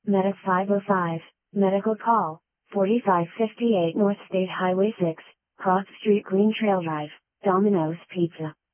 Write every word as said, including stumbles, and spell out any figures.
Medic five oh five, medical call, forty-five fifty-eight North State Highway six, Cross Street Green Trail Drive, Domino's Pizza.